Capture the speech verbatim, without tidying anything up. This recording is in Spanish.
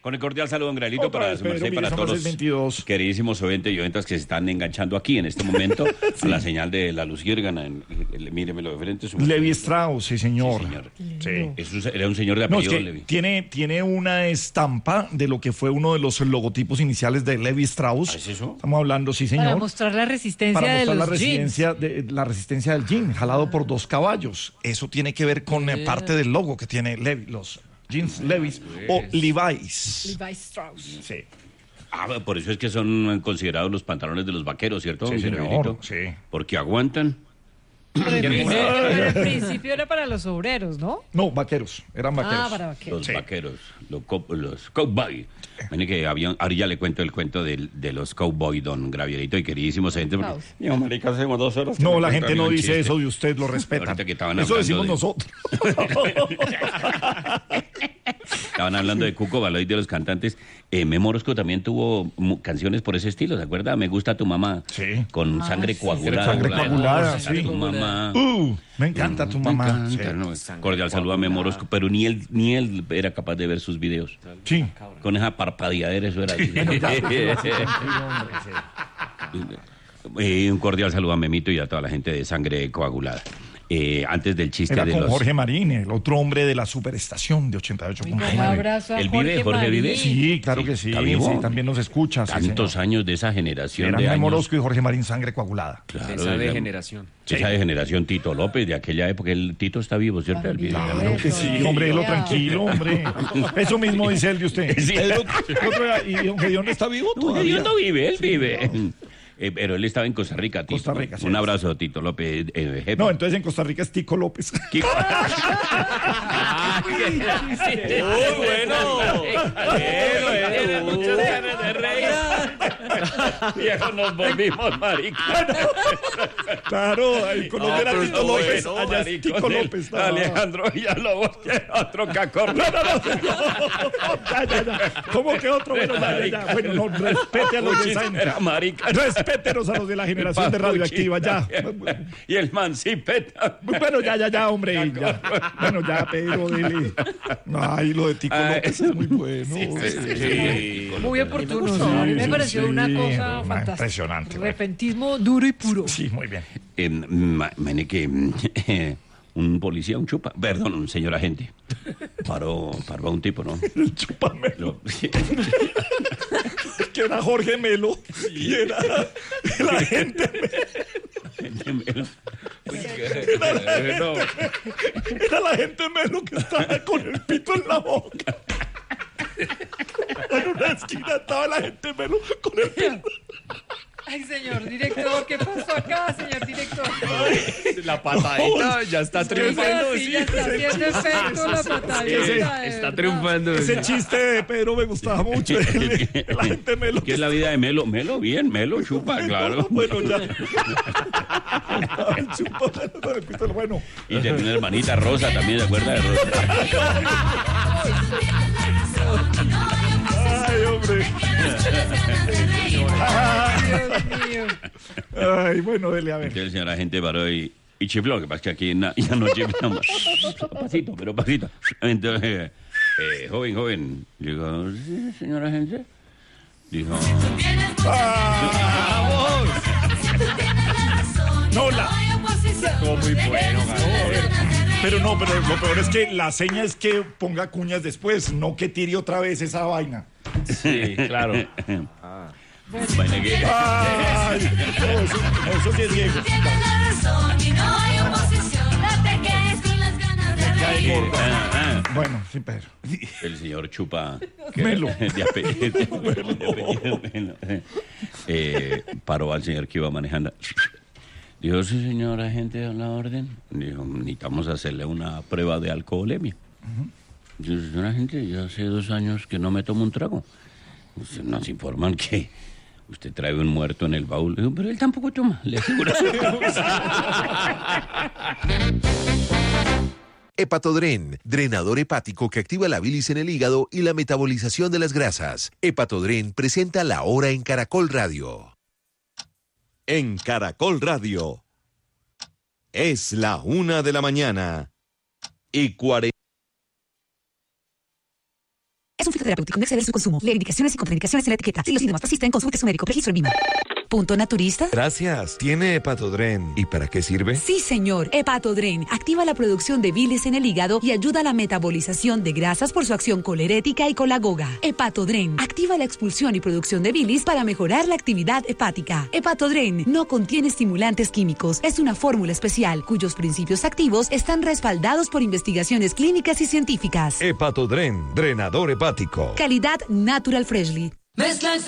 Con el cordial saludo, don Graelito, Otra para vez, su merced y Pedro, para mire, todos somos los el veintidós. queridísimos oyentes y oyentas que se están enganchando aquí en este momento a la señal de la luciérgana. En- en- Míremelo de frente. su- Levi Strauss, sí, señor. Sí, señor. Sí. Eso era un señor de No, es apellido, que Levi. tiene, tiene una estampa de lo que fue uno de los logotipos iniciales de Levi Strauss. ¿Ah, es eso? Estamos hablando, sí, Para señor. mostrar la resistencia Para de mostrar la los jeans. resistencia, de, la resistencia del jean, jalado por dos caballos. Eso tiene que ver con eh, parte del logo que tiene Levi, los jeans Levi's o Levi's. Levi Strauss. Sí, Ah, por eso es que son considerados los pantalones de los vaqueros, ¿cierto, Sí, don señor, Graelito? sí. Porque aguantan. Pero en principio, pero en principio era para los obreros, ¿no? No, vaqueros, eran vaqueros. Ah, para vaqueros. Los Sí. vaqueros, los, co- los cowboy. Ven que había, ahora ya le cuento el cuento del- de, los cowboy, don Gravierito y queridísimos gente. porque- Caos. Digo, marica, hacemos dos horas. que No, me la cuenta gente a mí no un dice chiste. eso de usted, lo respeta. Ahorita que estaban Eso hablando decimos de- nosotros. Estaban hablando de Cuco Baloy, de los cantantes. Eh, Memo Orozco también tuvo mu- canciones por ese estilo, ¿se acuerda? Me gusta tu mamá. Sí. Con Ah, sangre sí. coagulada. Sangre Claro. coagulada, Me sí. encanta tu mamá. Uh, me encanta tu Me mamá. encanta, Sí. no, cordial saludo a Memo Orozco, pero ni él, ni él era capaz de ver sus videos. Sí. Con esa parpadeadera, eso era. Eh, un cordial saludo a Memito y a toda la gente de sangre coagulada. Eh, antes del chiste Era de con los... Jorge Marín, el otro hombre de la superestación de ochenta y ocho punto Un nueve. abrazo a ¿Él vive, Jorge Jorge vive? Marín. Sí, claro Sí, que sí. está vivo. Sí, también nos escucha. sí, Tantos señor. años de esa generación Eran de Memo años. Orozco y Jorge Marín, sangre coagulada. Claro, Esa esa- degeneración. Esa degeneración Tito López de aquella época. El Tito está vivo, ¿cierto? El video. Claro que sí, hombre, lo tranquilo, hombre. Eso mismo dice él de usted. Sí. El otro- el otro- ¿Y don Gediondo está vivo No, todavía? Dios no vive, él vive. Eh, pero él estaba en Costa Rica, Tito. Costa Rica, sí. Un abrazo, Tito López. eh, jefe. No, entonces en Costa Rica es Tico López. ¿Qué- ¡Muy bueno! Tiene muchas ganas de reír. Viejo, nos volvimos marica. Claro, ahí Colombia No, era pero Tito está López, bueno, allá es marico, Tico del López. no. Alejandro Villalobos, que otro cacorro. Ya, ya, ya. ¿Cómo que otro? Bueno, ya, ya, ya. Bueno, no, respete a los de esa Era marica. Respétenos a los de la generación de Radioactiva, ya. Y el mancipeta. Bueno, ya, ya, ya, hombre. Ya. Bueno, ya, Pedro, dele. Ay, lo de Tico Ah, López es muy bueno. Sí. Muy oportuno, Sí, señor. Me sí, pareció sí, una cosa una fantástica. impresionante, bueno. Repentismo duro y puro. Sí, muy bien. Eh, ma- mene que eh, un policía, un chupa, perdón, un señor agente, paró, paró a un tipo, ¿no? El chúpame. Lo- Que era Jorge Melo. Y era la gente. Bueno, Era la gente Melo que estaba con el pito en la boca. En una esquina estaba la gente Melo con el pito. Ay, señor director, ¿qué pasó acá, señor director? La patadita ya está triunfando. Sí, ya está haciendo efecto la patadita. de Está verdad. triunfando. Ese chiste de Pedro me gustaba mucho. La gente Melo. ¿qué es la vida de Melo? Melo, bien, Melo, chupa, claro. Bueno, ya. Ay, chúpame con el pito. Bueno. Y tenía una hermanita Rosa también, ¿de acuerdas de Rosa? Ay, hombre. Dios mío. Ay, bueno, dele a ver. Entonces el señor agente paró y, y chifló, lo que pasa es que aquí na- ya no chiflamos. Pasito, pero pasito. Entonces, eh, joven, joven, digo, ¿sí, señor agente? Dijo, No, la. Estuvo muy bueno, Pero no, pero lo peor es que la seña es que ponga cuñas después, no que tire otra vez esa vaina. Sí, claro. bueno, que... Ay, no, eso, eso sí es viejo. Eh, ah, ah, Bueno, sí, Pedro. el señor Chupa Melo. de apellido, de apellido Melo, eh, paró al señor que iba manejando. Dijo, sí, señor agente, a la orden. Dijo, necesitamos hacerle una prueba de alcoholemia. Dijo, señor agente, yo hace dos años que no me tomo un trago. Dice, nos informan que usted trae un muerto en el baúl. Dijo, pero él tampoco toma, le aseguro. Hepatodren, drenador hepático que activa la bilis en el hígado y la metabolización de las grasas. Hepatodren presenta La Hora en Caracol Radio. En Caracol Radio. Es la una de la mañana y cuarenta. un fitoterapéutico. No exceder su consumo. Lee indicaciones y contraindicaciones en la etiqueta. Si los síntomas persisten, consulte a su médico. Registro en Vima. ¿Punto naturista? Gracias. ¿Tiene Hepatodren? ¿Y para qué sirve? Sí, señor. Hepatodren activa la producción de bilis en el hígado y ayuda a la metabolización de grasas por su acción colerética y colagoga. Hepatodren activa la expulsión y producción de bilis para mejorar la actividad hepática. Hepatodren no contiene estimulantes químicos. Es una fórmula especial cuyos principios activos están respaldados por investigaciones clínicas y científicas. Hepatodren, drenador hepático. Calidad Natural Freshly. Mezcla